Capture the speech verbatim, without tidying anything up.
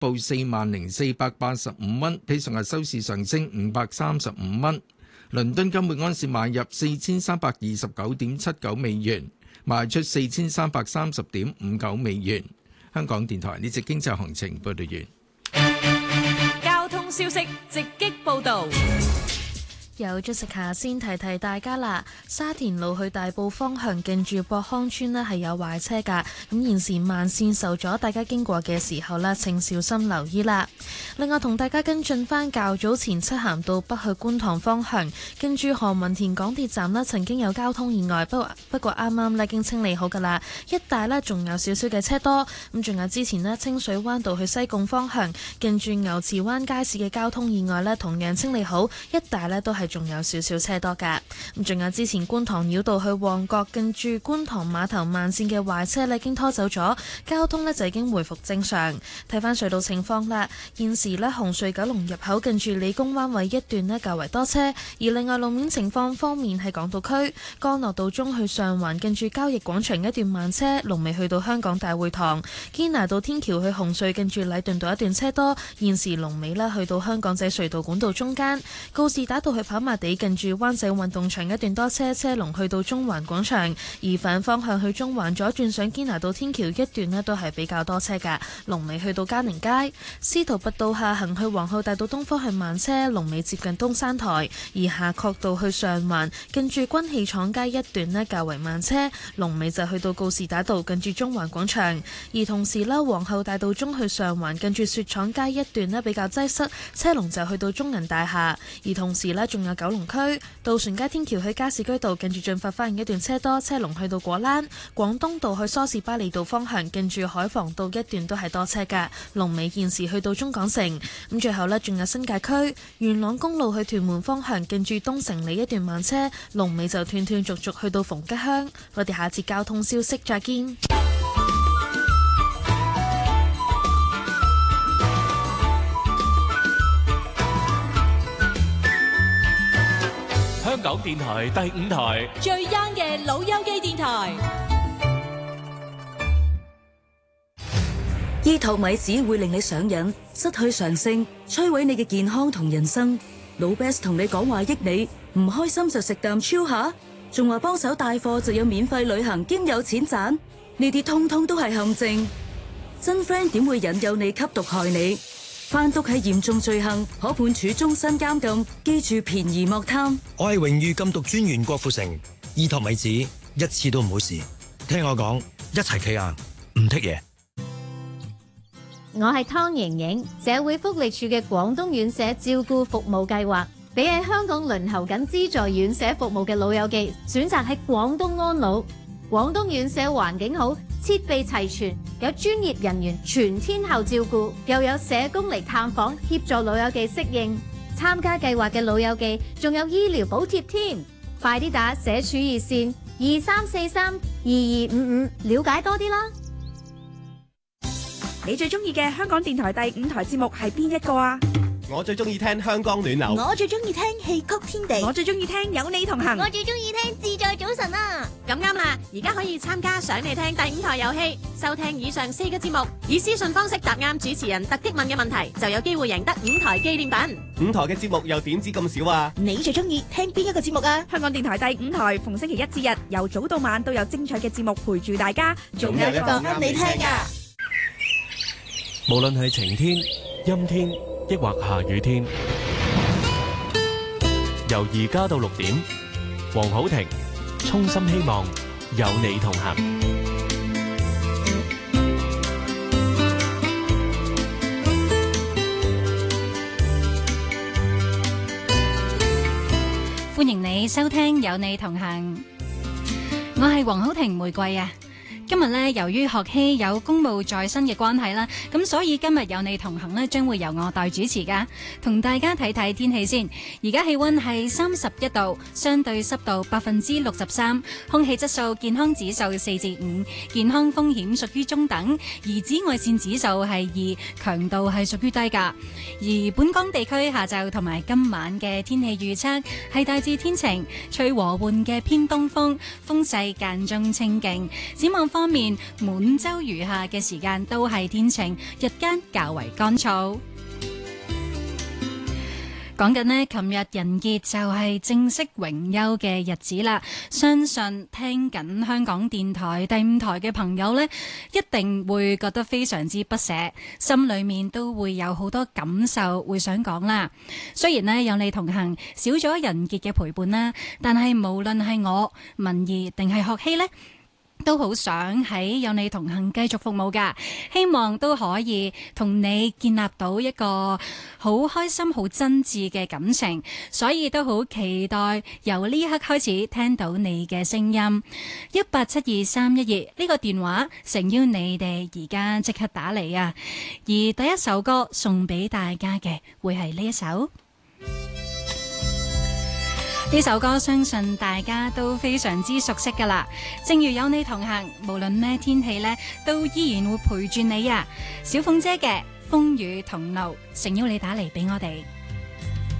報四萬零四百八十五蚊，比上日收市上升五百三十五蚊。倫敦金每安士買入四千三百二十九點七九美元，賣出四千三百三十點五九美元。香港電台呢節經濟行情報道完。 交通消息直擊報導。 有 Jessica 先提提大家啦，沙田路去大埔方向近住博康村呢係有壞車㗎，咁現時慢線受阻，大家經過嘅時候呢請小心留意啦。另外同大家跟進返較早前漆咸道北去觀塘方向，近住何文田港鐵站呢曾經有交通意外，不過不過啱啱呢已經清理好㗎啦，一帶呢仲有少少嘅車多，咁仲有之前呢清水灣道去西貢方向，近住牛池灣街市嘅交通意外呢同樣清理好，一帶呢都係仲有少少車多㗎，咁仲有之前觀塘繞道去旺角近住觀塘碼頭慢線嘅壞車呢已經拖走咗，交通呢就已經回復正常。睇返隧道情況啦，現時呢紅隧九龍入口近住理工灣位一段呢較為多車，而另外路面情況方面係港島區干諾道中去上環近住交易廣場一段慢車，龍尾去到香港大會堂；堅拿道天橋去紅隧近住禮頓道一段車多，現時龍尾呢去到香港仔隧道管道中間，告士打道去跑馬地近住灣仔運動場一段多車，車龍去到中環廣場；而反方向去中環左轉上堅拿道天橋一段呢都係比較多車㗎，龍尾去到嘉寧街。司徒拔道下行去皇后大道東方向慢車，龍尾接近東山台；而夏慤道去上環近住軍器廠街一段呢較為慢車，龍尾就去到告士打道近住中環廣場。而同時呢，皇后大道中去上環近住雪廠街一段呢比較擠塞，車龍就去到中銀大廈。而同時呢，仲有九龍區渡船街天橋去加士居道近住進發花園一段車多，車龍去到果欄；廣東道去梳士巴利道方向近住海防道一段都係多車㗎，龍尾現時去到中港城。咁最後呢，仲有新界區元朗公路去屯門方向近住東城里一段慢車，龍尾就斷斷續續去到逢吉鄉。我哋下節交通消息再見。 香港電台第五台最 young 嘅老友記電台。 醫托米子會令你上癮，失去常性，摧毀你嘅健康同人生。老 Best 同你講話益你，唔開心就食啖超下，仲話幫手帶貨就有免費旅行兼有錢賺，呢啲通通都係陷阱。真 friend 點會引誘你吸毒害你？販毒係嚴重罪行，可判處終身監禁。記住便宜莫貪。 我係榮譽禁毒專員郭富城，醫托米子一次都唔好試。聽我講，一齊企硬，唔剔嘢。 我係湯瑩瑩，社會福利署嘅廣東院舍照顧服務計劃，俾喺香港輪候緊資助院舍服務嘅老友記選擇喺廣東安老。廣東院舍環境好，設備齊全，有專業人員全天候照顧，又有社工嚟探訪協助老友記適應。參加計劃嘅老友記仲有醫療補貼添，快啲打社署熱線二三四三二二五五了解多啲啦。 你最中意嘅香港電台第五台節目係邊一個啊？ 我最中意聽香江暖流， 我最中意聽戲曲天地，我最中意聽有你同行， 我最中意聽自在早晨啊！ 咁啱啦，而家可以參加想你聽第五台遊戲，收聽以上四個節目，以私信方式答啱主持人突擊問嘅問題，就有機會贏得五台紀念品。 五台嘅節目又點止咁少啊？ 你最中意聽邊一個節目啊？香港電台第五台逢星期一至日由早到晚都有精彩嘅節目陪住大家， 仲有一個啱你聽噶。 無論係晴天、陰天，抑或下雨天，由而家到六點，黃好庭衷心希望有你同行。 歡迎你收聽有你同行，我係黃好庭玫瑰啊。今日咧，由於學希有公務在身嘅關係啦，咁所以今日有你同行咧，將會由我代主持噶，同大家睇睇天氣先。而家氣溫係三十一度，相對濕度百分之六十三，空氣質素健康指數四至五，健康風險屬於中等，而紫外線指數係二，強度係屬於低噶。而本港地區下晝同埋今晚嘅天氣預測係大致天晴，吹和緩嘅偏東風，風勢間中清勁。展望方方面，滿洲餘下嘅時間都係天晴，日間較為乾燥。講緊呢，琴日人傑就係正式榮休嘅日子啦。相信聽緊香港電台第五台嘅朋友呢，一定會覺得非常之不捨，心裏面都會有好多感受會想講啦。雖然呢，有你同行，少咗人傑嘅陪伴啦，但係無論係我文儀定係學希呢，都好想喺有你同行繼續服務㗎，希望都可以同你建立到一個好開心、好真摯嘅感情，所以都好期待由呢一刻開始聽到你嘅聲音。一八七二三一二呢個電話誠邀你哋而家即刻打嚟啊！而第一首歌送俾大家嘅會係呢一首。呢首歌相信大家都非常之熟悉噶啦，正如有你同行，無論咩天氣呢，都依然會陪住你啊！小鳳姐嘅風雨同路，誠邀你打嚟俾我哋。